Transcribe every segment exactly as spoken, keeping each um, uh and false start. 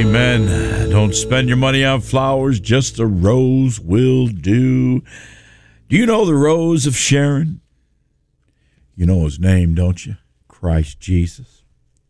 Amen. Don't spend your money on flowers, just a rose will do. Do you know the Rose of Sharon? You know his name, don't you? Christ Jesus.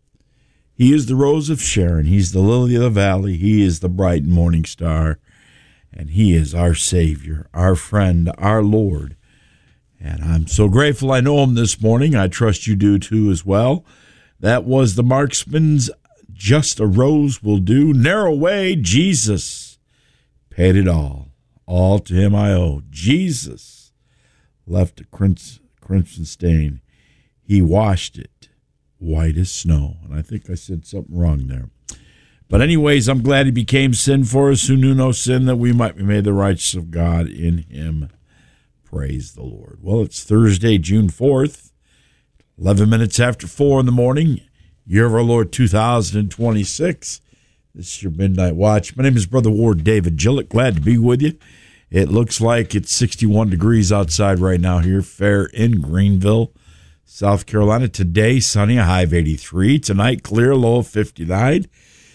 He is the Rose of Sharon. He's the lily of the valley. He is the bright morning star. And he is our Savior, our friend, our Lord. And I'm so grateful I know him this morning. I trust you do too as well. That was the Marksman's Just a Rose Will Do. Narrow way, Jesus paid it all. All to him I owe. Jesus left a crimson stain. He washed it white as snow. And I think I said something wrong there. But anyways, I'm glad he became sin for us who knew no sin, that we might be made the righteous of God in him. Praise the Lord. Well, it's Thursday, June fourth, eleven minutes after four in the morning, year of our Lord two thousand twenty-six. This is your Midnight Watch. My name is Brother Ward David Gillett. Glad to be with you. It looks like it's sixty-one degrees outside right now here, fair in Greenville, South Carolina. Today, sunny, a high of eighty-three. Tonight, clear, low of fifty-nine.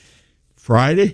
Friday,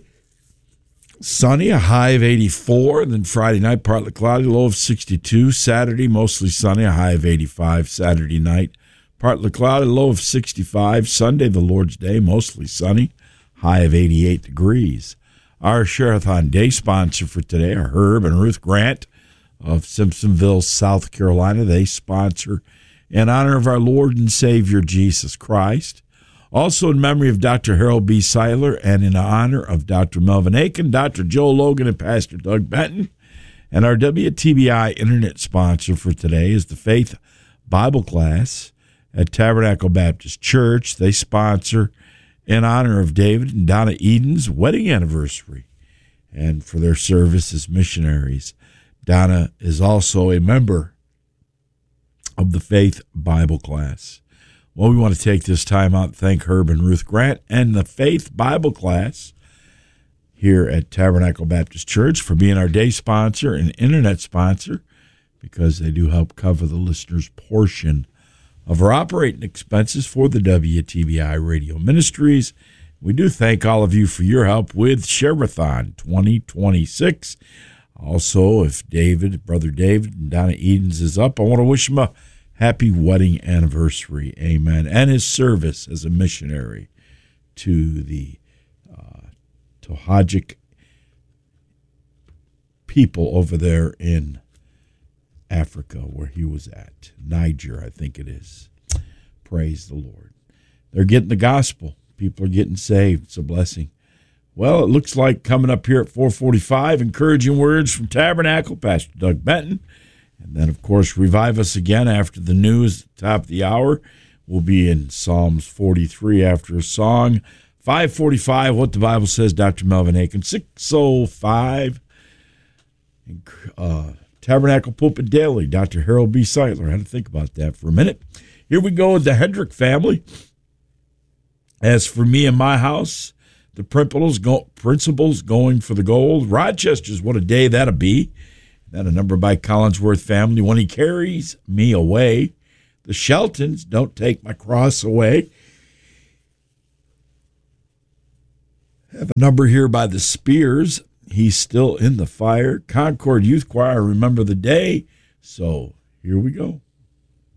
sunny, a high of eighty-four. And then Friday night, partly cloudy, low of sixty-two. Saturday, mostly sunny, a high of eighty-five. Saturday night, partly cloudy, low of sixty-five. Sunday, the Lord's Day, mostly sunny, high of eighty-eight degrees. Our Share-a-thon Day sponsor for today are Herb and Ruth Grant of Simpsonville, South Carolina. They sponsor in honor of our Lord and Savior, Jesus Christ. Also in memory of Doctor Harold B. Seiler and in honor of Doctor Melvin Aiken, Doctor Joe Logan, and Pastor Doug Benton. And our W T B I Internet sponsor for today is the Faith Bible Class at Tabernacle Baptist Church. They sponsor in honor of David and Donna Eden's wedding anniversary and for their service as missionaries. Donna is also a member of the Faith Bible Class. Well, we want to take this time out and thank Herb and Ruth Grant and the Faith Bible Class here at Tabernacle Baptist Church for being our day sponsor and internet sponsor, because they do help cover the listener's portion of our operating expenses for the W T B I Radio Ministries. We do thank all of you for your help with Share-a-thon twenty twenty-six. Also, if David, Brother David, and Donna Edens is up, I want to wish him a happy wedding anniversary, amen, and his service as a missionary to the uh, Tohajic people over there in Africa, where he was at. Niger, I think it is. Praise the Lord. They're getting the gospel. People are getting saved. It's a blessing. Well, it looks like coming up here at four forty-five, encouraging words from Tabernacle, Pastor Doug Benton. And then, of course, revive us again after the news at the top of the hour. We'll be in Psalms forty-three after a song. five forty-five, What the Bible Says, Doctor Melvin Aiken. six oh five, uh, Tabernacle Pulpit Daily, Doctor Harold B. Seiler. I had to think about that for a minute. Here we go with the Hendrick family. As for me and my house, the principals, go, principals going for the gold. Rochester's, what a day that'll be. That a number by Collinsworth family. When he carries me away, the Sheltons, don't take my cross away. Have a number here by the Spears. He's still in the fire. Concord Youth Choir, remember the day. So here we go.